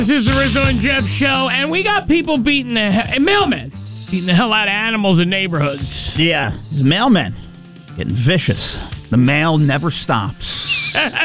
This is the Rizzo and Jeff show, and we got people beating mailmen beating the hell out of animals in neighborhoods. Yeah, the mailmen getting vicious. The mail never stops.